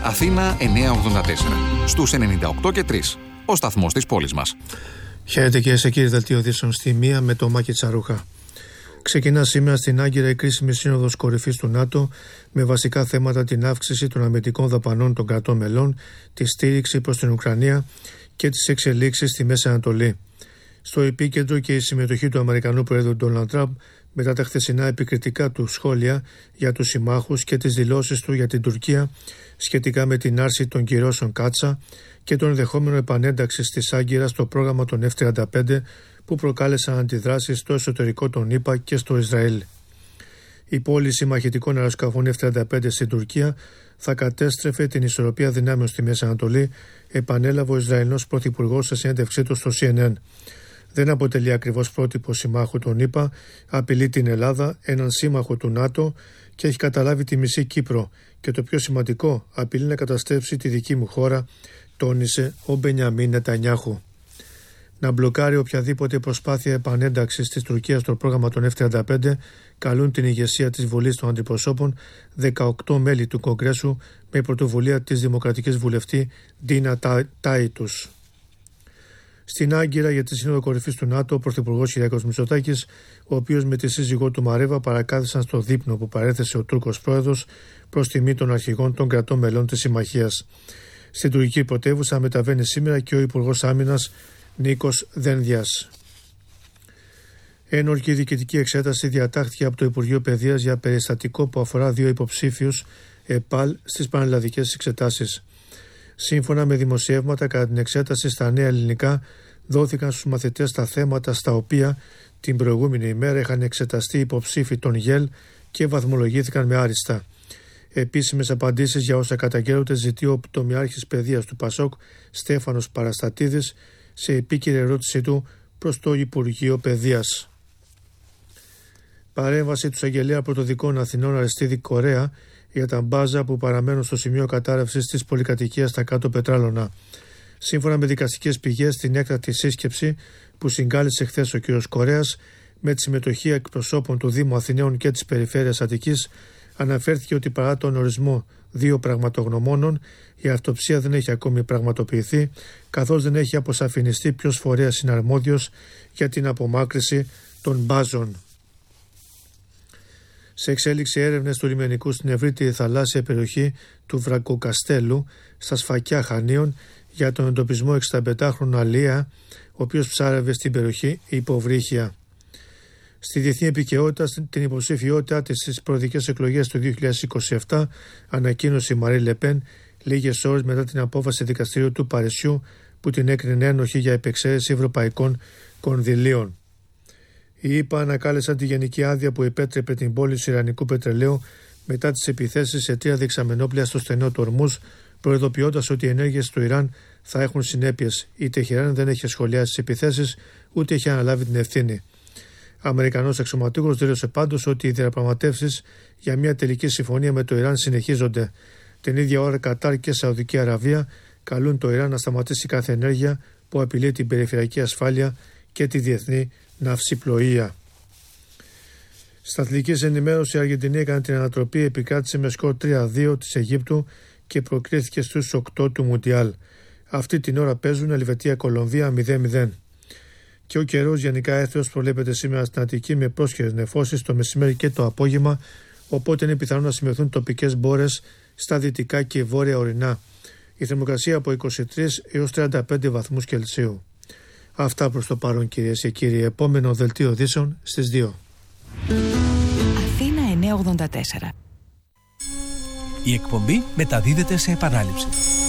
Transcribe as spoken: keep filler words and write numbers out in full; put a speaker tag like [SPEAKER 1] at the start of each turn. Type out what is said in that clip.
[SPEAKER 1] Αθήνα εννιακόσια ογδόντα τέσσερα. Στους ενενήντα οκτώ και τρία. Ο σταθμός της πόλης μας.
[SPEAKER 2] Χαίρετε κυρίες και κύριοι, δελτίο ειδήσεων στη μία με το Μάκη Τσαρούχα. Ξεκινά σήμερα στην Άγκυρα η κρίσιμη σύνοδος κορυφής του ΝΑΤΟ με βασικά θέματα την αύξηση των αμυντικών δαπανών των κρατών μελών, τη στήριξη προς την Ουκρανία και τις εξελίξεις στη Μέση Ανατολή. Στο επίκεντρο και η συμμετοχή του Αμερικανού Προέδρου Ντόναλντ Τραμπ μετά τα χθεσινά επικριτικά του σχόλια για τους συμμάχους και τις δηλώσεις του για την Τουρκία σχετικά με την άρση των κυρώσεων Κάτσα και τον ενδεχόμενο επανένταξη της Άγκυρας στο πρόγραμμα των εφ τριάντα πέντε που προκάλεσαν αντιδράσεις στο εσωτερικό των ΗΠΑ και στο Ισραήλ. Η πώληση μαχητικών αεροσκαφών εφ τριάντα πέντε στην Τουρκία θα κατέστρεφε την ισορροπία δυνάμεων στη Μέση Ανατολή, επανέλαβε ο Ισραηλινός Πρωθυπουργός σε συνέντευξή του στο σι εν εν. Δεν αποτελεί ακριβώς πρότυπο συμμάχου των ΗΠΑ, απειλεί την Ελλάδα, έναν σύμμαχο του ΝΑΤΟ και έχει καταλάβει τη μισή Κύπρο και το πιο σημαντικό, απειλεί να καταστρέψει τη δική μου χώρα, τόνισε ο Μπενιαμίν Νετανιάχου. Να μπλοκάρει οποιαδήποτε προσπάθεια επανένταξης της Τουρκίας στο πρόγραμμα των εφ τριάντα πέντε καλούν την ηγεσία της Βουλής των Αντιπροσώπων δεκαοκτώ μέλη του Κογκρέσου με πρωτοβουλία της Δημοκρατικής Βουλευτή Ντίνα Τάιτους. Στην Άγκυρα για τη Σύνοδο Κορυφής του ΝΑΤΟ, ο Πρωθυπουργός Κυριάκος Μητσοτάκης, ο οποίος με τη σύζυγό του Μαρέβα παρακάθισαν στο δείπνο που παρέθεσε ο Τούρκος Πρόεδρος προς τιμή των αρχηγών των κρατών μελών της Συμμαχίας. Στην τουρκική πρωτεύουσα μεταβαίνει σήμερα και ο Υπουργός Άμυνας Νίκος Δένδιας. Ένορκη διοικητική εξέταση διατάχθηκε από το Υπουργείο Παιδείας για περιστατικό που αφορά δύο υποψήφιους ΕΠΑΛ στις πανελλαδικές εξετάσεις. Σύμφωνα με δημοσιεύματα, κατά την εξέταση στα Νέα Ελληνικά δόθηκαν στους μαθητές τα θέματα στα οποία την προηγούμενη ημέρα είχαν εξεταστεί υποψήφοι των ΓΕΛ και βαθμολογήθηκαν με άριστα. Επίσημες απαντήσεις για όσα καταγγέλλονται ζητεί ο πτωμιάρχης παιδείας του ΠΑΣΟΚ Στέφανος Παραστατίδης σε επίκαιρη ερώτησή του προς το Υπουργείο Παιδείας. Παρέμβαση του Εισαγγελέα Πρωτοδικών Αθηνών Αριστίδη Κορέα για τα μπάζα που παραμένουν στο σημείο κατάρρευσης της πολυκατοικίας στα κάτω Πετράλωνα. Σύμφωνα με δικαστικές πηγές, στην έκτακτη σύσκεψη που συγκάλεσε χθες ο κ. Κορέας με τη συμμετοχή εκπροσώπων του Δήμου Αθηναίων και της Περιφέρειας Αττικής, αναφέρθηκε ότι παρά τον ορισμό δύο πραγματογνωμόνων, η αυτοψία δεν έχει ακόμη πραγματοποιηθεί, καθώς δεν έχει αποσαφινιστεί ποιος φορέας είναι αρμόδιος για την απομάκρυση των μπάζων. Σε εξέλιξη έρευνες του λιμενικού στην ευρύτερη θαλάσσια περιοχή του Βρακοκαστέλου, στα Σφακιά Χανίων, για τον εντοπισμό εξηνταπεντάχρονου αλία, ο οποίος ψάρευε στην περιοχή υποβρύχια. Στη διεθνή επικαιρότητα, την υποψηφιότητά της στις προεδρικές εκλογές του δύο χιλιάδες είκοσι επτά ανακοίνωσε η Μαρή Λεπέν λίγες ώρες μετά την απόφαση δικαστηρίου του Παρισιού που την έκρινε ένοχη για επεξαίρεση ευρωπαϊκών κονδυλίων. Οι ΗΠΑ ανακάλεσαν τη γενική άδεια που επέτρεπε την πώληση ιρανικού πετρελαίου μετά τις επιθέσεις σε τρία δεξαμενόπλια στο στενό του Ορμούζ, προειδοποιώντας ότι οι ενέργειες του Ιράν θα έχουν συνέπειες. Η Τεχεράν δεν έχει σχολιάσει τις επιθέσεις, ούτε έχει αναλάβει την ευθύνη. Αμερικανός αξιωματούχος δήλωσε πάντως ότι οι διαπραγματεύσεις για μια τελική συμφωνία με το Ιράν συνεχίζονται. Την ίδια ώρα, Κατάρ και Σαουδική Αραβία καλούν το Ιράν να σταματήσει κάθε ενέργεια που απειλεί την περιφερειακή ασφάλεια και τη διεθνή ναυσιπλοεία. Στα αθλητικής ενημέρωση, η Αργεντινή έκανε την ανατροπή, επικράτησε με σκορ τρία δύο της Αιγύπτου και προκρίθηκε στους οκτώ του Μουντιάλ. Αυτή την ώρα παίζουν Ελβετία-Κολομβία μηδέν μηδέν. Και ο καιρός γενικά έθρος προβλέπεται σήμερα στην Αττική με πρόσχερες νεφώσεις το μεσημέρι και το απόγευμα, οπότε είναι πιθανό να σημειωθούν τοπικές μπόρες στα δυτικά και βόρεια ορεινά. Η θερμοκρασία από είκοσι τρία έως τριάντα πέντε βαθμούς Κελσίου. Αυτά προς το παρόν, κυρίες και κύριοι. Επόμενο δελτίο ειδήσεων στις δύο.
[SPEAKER 3] Αθήνα εννιακόσια ογδόντα τέσσερα.
[SPEAKER 4] Η εκπομπή μεταδίδεται σε επανάληψη.